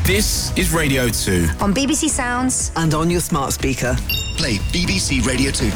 This is Radio 2. On BBC Sounds. And on your smart speaker. Play BBC Radio 2.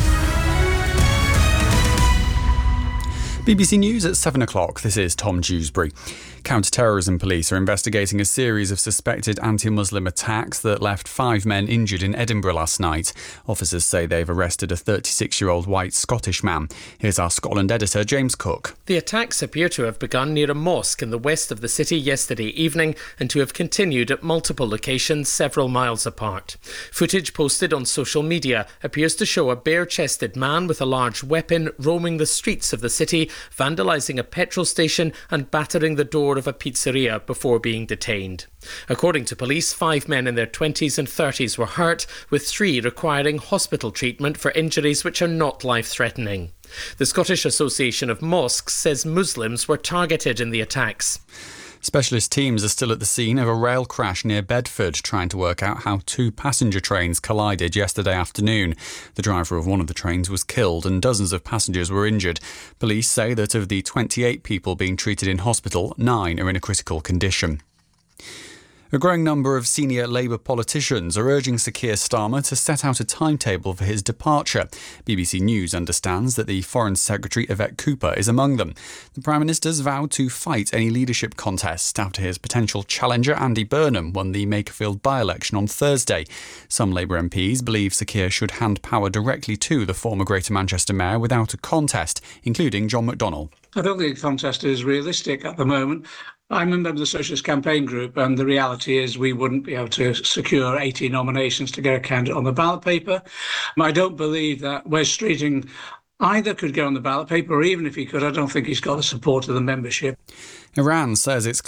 BBC News at 7 o'clock. This is Tom Dewsbury. Counter-terrorism police are investigating a series of suspected anti-Muslim attacks that left 5 men injured in Edinburgh last night. Officers say they've arrested a 36-year-old white Scottish man. Here's our Scotland editor, James Cook. The attacks appear to have begun near a mosque in the west of the city yesterday evening and to have continued at multiple locations several miles apart. Footage posted on social media appears to show a bare-chested man with a large weapon roaming the streets of the city, vandalising a petrol station and battering the door of a pizzeria before being detained. According to police, 5 men in their 20s and 30s were hurt, with 3 requiring hospital treatment for injuries which are not life-threatening. The Scottish Association of Mosques says Muslims were targeted in the attacks. Specialist teams are still at the scene of a rail crash near Bedford, trying to work out how 2 passenger trains collided yesterday afternoon. The driver of one of the trains was killed and dozens of passengers were injured. Police say that of the 28 people being treated in hospital, 9 are in a critical condition. A growing number of senior Labour politicians are urging Sir Keir Starmer to set out a timetable for his departure. BBC News understands that the Foreign Secretary Yvette Cooper is among them. The Prime Minister's vowed to fight any leadership contest after his potential challenger Andy Burnham won the Makerfield by-election on Thursday. Some Labour MPs believe Sir Keir should hand power directly to the former Greater Manchester Mayor without a contest, including John McDonnell. I don't think a contest is realistic at the moment. I'm a member of the Socialist Campaign Group, and the reality is we wouldn't be able to secure 80 nominations to get a candidate on the ballot paper. I don't believe that Wes Streeting either could get on the ballot paper, or even if he could, I don't think he's got the support of the membership. Iran says it's